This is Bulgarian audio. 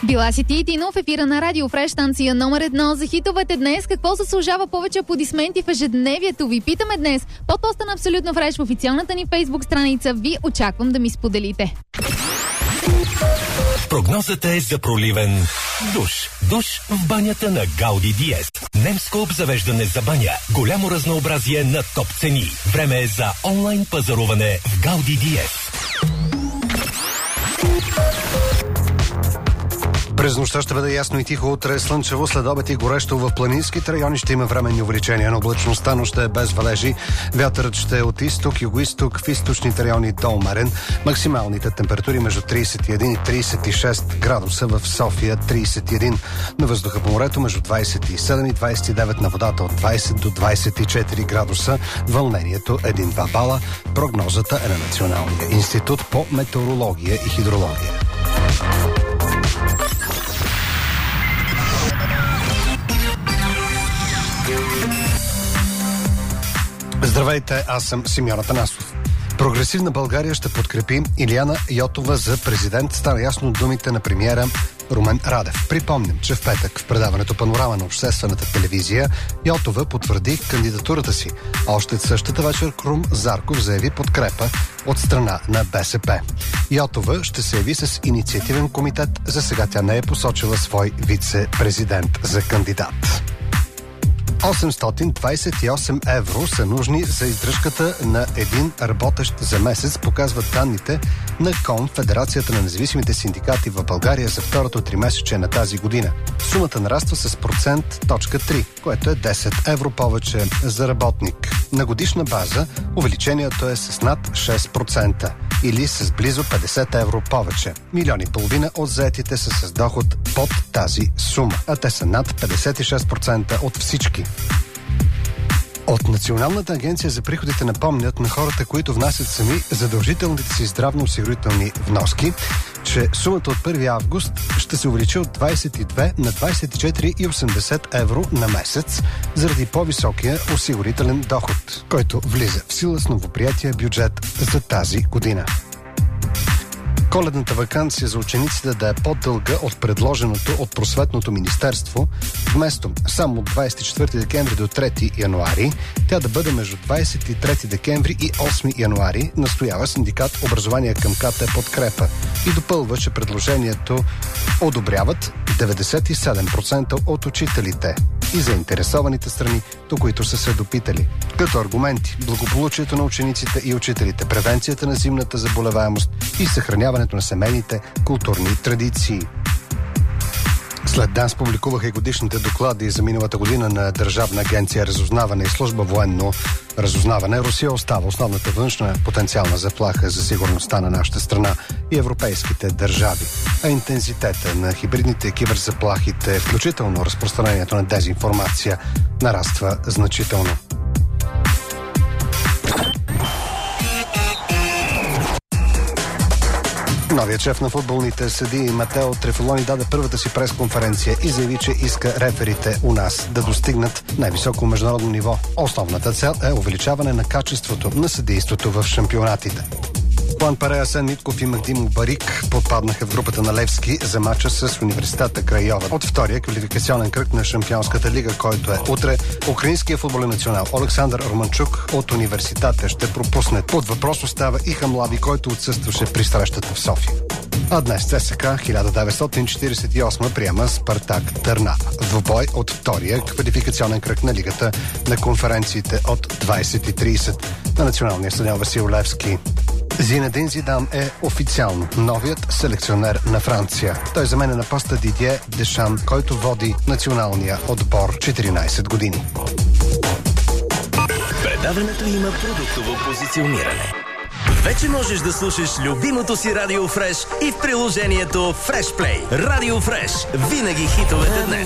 Била си ти и Тино в ефира на Радио Фреш, станция номер 1 за хитовете днес. Какво заслужава повече аплодисменти в ежедневието ви? Питаме днес. Под поста на Абсолютно Фреш в официалната ни Фейсбук страница ви очаквам да ми споделите. Прогнозата е за проливен душ. Душ в банята на Гауди Диез. Немско обзавеждане за баня. Голямо разнообразие на топ цени. Време е за онлайн пазаруване в Гауди Диез. През нощта ще бъде ясно и тихо, утре слънчево, след обед и горещо. В планинските райони ще има временни увеличения на облачността, но ще е без валежи. Вятърът ще е от изток, юго-исток, в източните райони до умерен. Максималните температури между 31 и 36 градуса в София, 31 на въздуха по морето, между 27 и 29 на водата, от 20 до 24 градуса. Вълнението 1-2 бала. Прогнозата е на Националния институт по метеорология и хидрология. Здравейте, аз съм Симеон Атанасов. Прогресивна България ще подкрепи Илияна Йотова за президент. Стана ясно думите на премиера Румен Радев. Припомням, че в петък в предаването Панорама на обществената телевизия Йотова потвърди кандидатурата си. Още същата вечер Крум Зарков заяви подкрепа от страна на БСП. Йотова ще се яви с инициативен комитет. За сега тя не е посочила свой вице-президент за кандидат. 828 евро са нужни за издръжката на един работещ за месец, показват данните на КОН, Федерацията на независимите синдикати в България за второто тримесечие на тази година. Сумата нараства с 3%, което е 10 евро повече за работник. На годишна база увеличението е с над 6% или с близо 50 евро повече. Милиони и половина от заетите са с доход под тази сума, а те са над 56% от всички. От Националната агенция за приходите напомнят на хората, които внасят сами задължителните си здравноосигурителни вноски, че сумата от 1 август ще се увеличи от 22 на 24,80 евро на месец заради по-високия осигурителен доход, който влиза в сила с новоприятия бюджет за тази година. Коледната ваканция за учениците да е по-дълга от предложеното от Просветното министерство, вместо само от 24 декември до 3 януари, тя да бъде между 23 декември и 8 януари, настоява синдикат Образование към КТ Подкрепа и допълва, че предложението одобряват 97% от учителите и заинтересованите страни, до които са се допитали. Като аргументи – благополучието на учениците и учителите, превенцията на зимната заболеваемост и съхраняването на семейните културни традиции. След ДАНС публикуваха и годишните доклади за миналата година на Държавна агенция разузнаване и служба военно разузнаване. Русия остава основната външна потенциална заплаха за сигурността на нашата страна и европейските държави. А интензитета на хибридните киберзаплахите, включително разпространението на дезинформация, нараства значително. Новият шеф на футболните съдии Матео Трефолони даде първата си пресконференция и заяви, че иска реферите у нас да достигнат най-високо международно ниво. Основната цел е увеличаване на качеството на съдийството в шампионатите. План Паре, Асен Нитков и Магдим Барик попаднаха в групата на Левски за мача с Университета Крайова от втория квалификационен кръг на Шампионската лига, който е утре. Украинския футболен национал Олександър Романчук от Университета ще пропусне. Под въпрос остава и Хамлави, който отсъстваше при срещата в София. А днес ЦСКА 1948 приема Спартак Търнава. Двубой от втория квалификационен кръг на лигата на конференциите от 20:30 на националния стадион Васил Левски. Зинедин Зидан е официално новият селекционер на Франция. Той заменя на поста Дидие Дешан, който води националния отбор 14 години. Предаването има продуктово позициониране. Вече можеш да слушаш любимото си Радио Фреш и в приложението Фреш Плей. Радио Фреш. Винаги хитовете днес.